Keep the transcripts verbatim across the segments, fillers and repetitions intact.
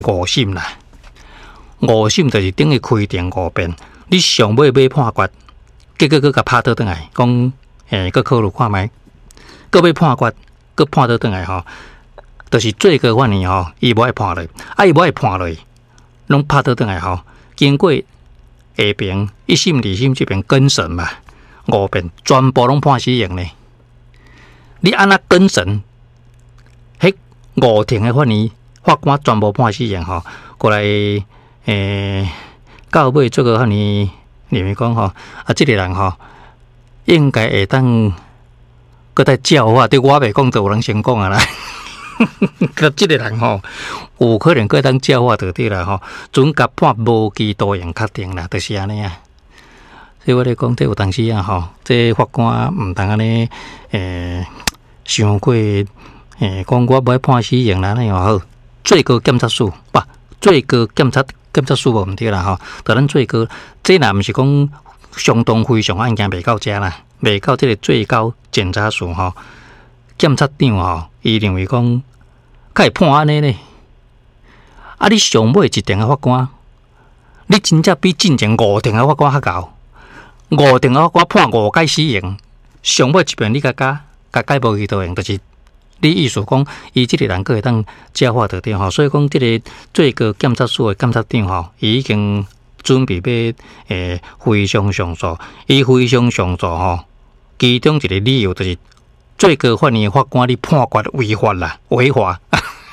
误审啦。误审就是等于开庭误辩，你上尾要判决，结果佮甲拍倒转来，讲诶，佮考虑看觅，佮要判决，佮判倒转来吼，就是最高法院吼，伊无爱判落，啊，伊无爱判落，拢拍倒转来吼，经过下边一审、二审这边更审嘛，误辩全部拢判死刑呢。你安那更审，迄五庭的法院法官全部判死刑吼，过来。诶，到尾这个和你认为讲吼，啊，这个人吼，应该会当搁再教化，对我袂讲，就有人先讲啊啦。个这个人吼，有可能搁当教化就对啦吼，准甲判无期徒刑确定啦，就是安尼啊。所以我咧讲，这有当时啊吼，这法官毋通安尼诶，想过诶，讲我不爱判死刑啦，那样好，最高检察署不，最高检察。检察署无毋对啦吼，就咱最高，这若毋是讲相当非常案件未到遮啦，未到这个最高检察署吼，检察长吼，伊认为讲，该判安尼呢？啊，你上尾一庭的法官，你真正比进前五庭的法官较高，五庭的法官判五届死刑，上尾一遍你甲加甲改无期徒刑，就是。你意思讲，伊即个人个会当教化得对吼，所以讲，即个最高检察署的检察长吼，伊已经准备要诶非常上诉。伊非常上诉吼，其中一个理由就是最高法院法官你判决违法啦，违法。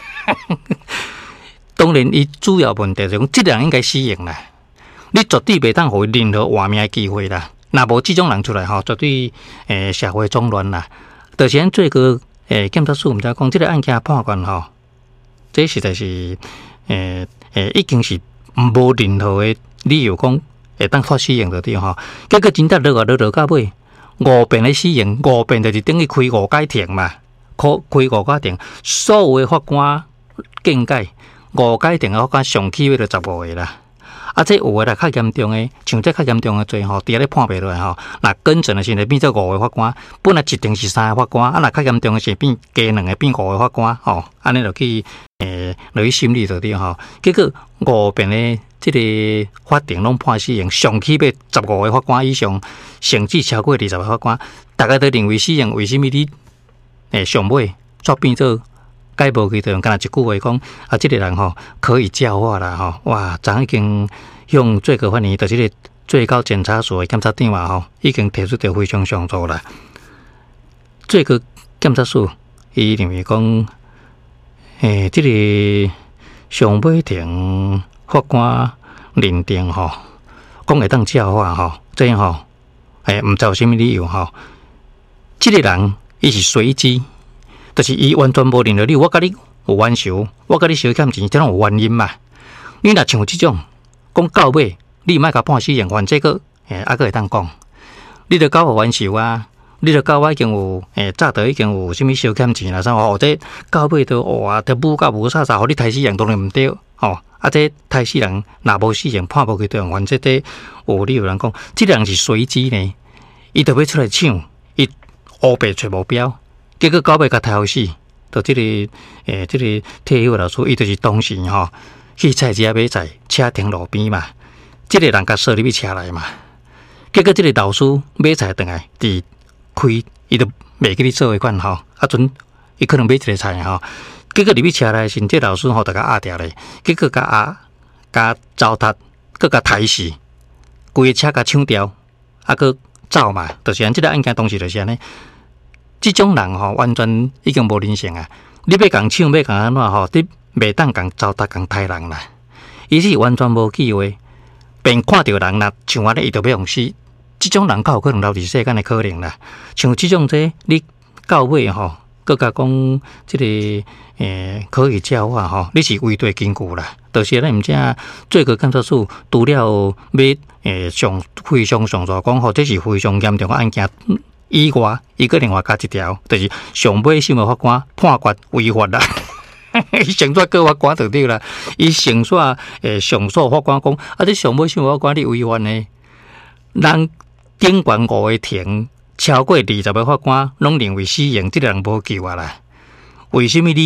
当然，伊主要问题就是讲，即个人应该死刑啦，你绝对袂当互伊任何活命的机会啦。若无即种人出来吼，绝对诶社会中乱啦。就是咱最高。诶，检察署毋知讲，即个案件判决吼，这实在是诶诶，已经是无任何的理由讲会当发死刑着对吼。结果真正落啊落落到尾，五遍的死刑，五遍就是等于开五届庭嘛，开开五届庭，所有的法官见解，五届庭的法官上起码就十五个啦。啊，这有诶啦，较严重诶，像这较严重诶罪吼，伫咧判袂落来吼。若更正诶时阵变做五个法官，本来一定是三个法官，啊，若较严重诶是变加两个变五个法官吼，安尼就去诶落去审理着对吼。结果五遍诶，即个法庭拢判死刑，上起码十五个法官以上，甚至超过二十个法官，大家都认为死刑，为什么你诶上尾却变做？改无期徒刑，干那一句话讲啊，这个人吼可以教化啦吼，哇，昨已经向最高法院，就是个最高检察署的检察长嘛吼，已经提出着非常上诉啦。最高检察署伊认为讲，诶，这个上尾庭法官认定吼，讲会当教化吼，这样吼，诶，毋知有啥物理由吼，这个人伊是随机。就是伊完全无认到你，我甲你有冤仇，我甲你小欠钱，这种有原因嘛？你若像即种讲到尾，你莫甲判死刑，反正个诶，还佫会当讲，你着交我冤仇啊，你着交我已经有诶，早着已经有啥物小欠钱啦，啥哦，这到尾着哇，着无甲无啥啥，互你杀死人当然毋对，吼、哦，啊，这杀死人若无死刑，判无期徒刑，反正这有你有人讲，即个人是随机呢，伊着要出来抢，伊乌白找目标。结果到尾甲杀死，就即、这个诶，即、这个退休老师，伊就是当时吼去菜市仔买菜，车停路边嘛，即、这个人甲锁入去车内嘛。结果即个老师买菜倒来，伫开，伊就袂记你做伙款吼，啊阵伊可能买一个菜吼，结果入去车内时，即、这个老师吼就甲压掉咧，结果甲压甲糟蹋，佮甲杀死，规个车甲抢掉，啊佮走嘛，就是按即个案件当时就是安尼。即种人吼，完全已经无人性啊！你要共抢，要共安怎吼？你袂当共糟蹋、共杀人啦！伊是完全无机会，便看到人啦，像安尼伊就要用死。即种人较有可能留伫世间的可能啦。像即种这，你到尾吼，佮甲讲即个诶可以教化吼，你是违背根据啦。就是咱毋知最高检察署除了要诶上非常上诉讲吼，这是非常严重的案件。以外，伊个另外加一条，就是上尾审的法官判决违法啦。伊上煞告法官就对啦。伊上煞诶上诉法官讲，啊，这上尾审法官你违法呢？咱警官五个庭超过二十个法官拢认为死刑，这个人无救啊啦。为什么你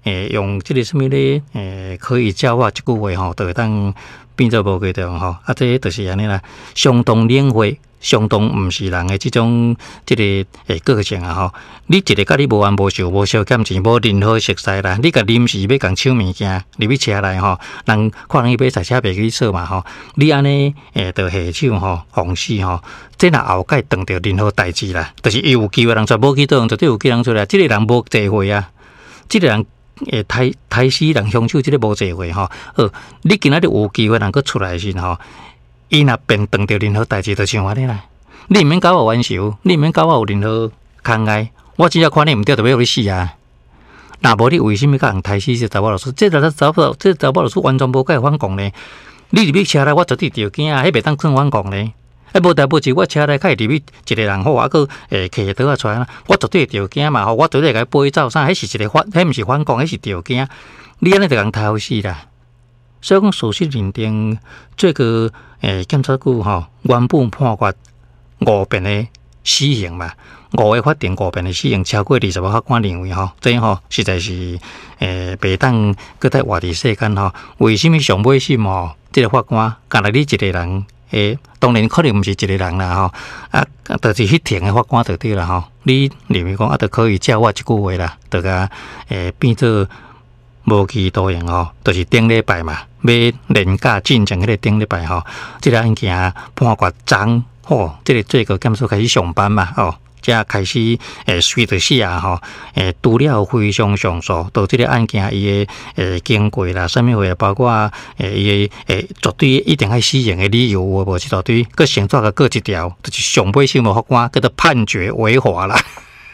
诶用这个什么咧诶可以教化这句话吼，就会当变做无规定吼。啊，这就是安尼啦，相同领会。相同毋是人的即种即、這个诶个性啊吼，你一个甲你无冤无仇无小减钱无任何熟悉啦，你甲临时要共抢物件入去车内吼，人看人伊买菜车袂去说嘛吼，你安尼诶着下手吼，放肆吼，这若后盖当着任何代志啦，就是伊有机会人绝无去倒，绝对有机会人出来，即、這個人无智慧啊，即、這個人诶抬抬死人凶手，即、這個无智慧吼，好，你今仔日有机会人佫出来时吼。伊若变当着任何代志，就像安尼啦。你毋免甲我冤仇，你毋免甲我有任何空爱，我只要看你毋对，就要互你死啊！若无你为什么甲人杀死这查某老师？这查查某这查某老师完全无甲伊反抗呢？你入去车内，我绝对着惊啊！迄袂当算反抗呢？啊，无代无志，我车内较会入去一个人好，啊，佫诶摕刀啊出来，我绝对着惊嘛！吼，我绝对甲伊背走啥？迄是一个反，迄毋是反抗，迄是着惊。你安尼就共杀好死啦！所以讲，事实认定这个诶检察局吼原本判决五遍的死刑嘛，五个法定五遍的死刑，超过二十个法官认为吼，这吼实在是诶袂当搁再活伫世间吼。为什么上尾审吼，这个法官干来你一个人诶，当然可能毋是一个人啦吼，啊，就是迄庭的法官就对啦吼。你认为讲啊，就可以照我一句话啦，就甲诶变做。无期徒刑吼，就是顶礼拜嘛，要连假进前迄个顶礼拜吼，即、這個案件判决昨吼，即、這個最高检察开始上班嘛，吼，才开始诶随着写吼，诶除了非常上诉，到即个案件伊诶诶经过啦，啥物货包括诶伊诶绝对一定爱死刑诶理由，有无一大堆，佮成作个各一条，就是上尾审无法官叫做判决违法啦。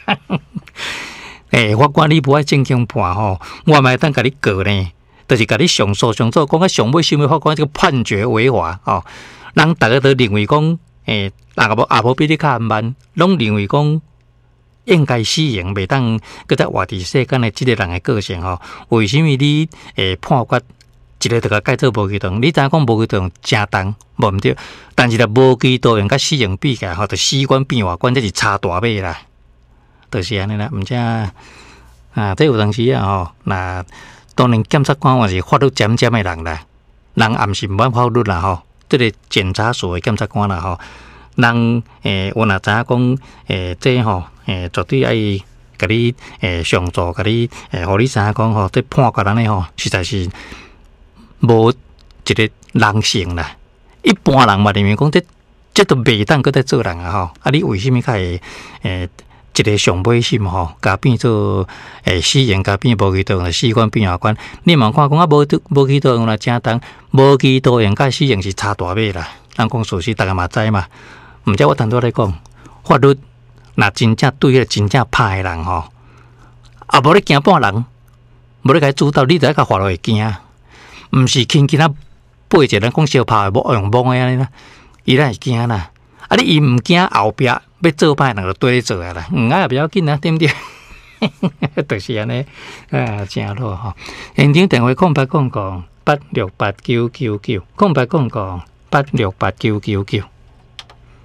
诶、欸，法官你不爱正经判吼，我咪当甲你告呢，就是甲你上诉上诉，讲啊上尾审的法官这个判决违法吼，人大家都认为讲，诶、欸，人也无也无比你较慢，拢认为讲应该死刑，袂当搁再活伫世间的即个人的个性吼，为什么你诶判决一个就甲改做无期徒刑？你知影讲无期徒刑正重，无毋对，但是咧无期徒刑甲死刑比起来吼，就死关变活关，这是差大尾啦。就是安尼啦，毋则啊，这有当时啊吼，那当然检察官也是法律尖尖的人啦，人也毋是毋捌法律啦吼，这个检察所的检察官啦吼，人诶，我若知影讲诶，这吼诶，绝对爱甲你诶上诉，甲你诶，互你知影讲吼，这判决安尼吼，实在是无一个人性啦。一般人嘛认为讲这这都袂当搁再做人啊吼，啊，你为什么较会诶？一个上尾审吼，甲变做诶死刑，甲变无期徒刑，死关变活关。你嘛看讲啊，无无期徒刑啦，正重，无期徒刑甲死刑是差大尾啦。咱讲事实，大家嘛知嘛。毋则我当初咧讲，法律若真正对迄个真正歹诶人吼，啊无咧惊半人，无咧甲伊主导，你就爱甲法律会惊，毋是轻轻啊背一个人讲小拍无用摸诶安尼啦，伊咱会惊啦。啊，你伊毋惊后壁。要做歹人就对你做啊啦，唔爱也不要紧啊，对不对？就是安尼啊，正好吼。现场电话空八空空八六八九九九，空八空空八六八九九九。